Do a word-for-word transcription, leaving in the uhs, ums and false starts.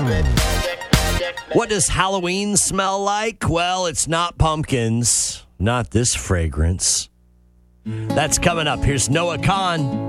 What does Halloween smell like? Well, it's not pumpkins. Not this fragrance. That's coming up. Here's Noah Kahn.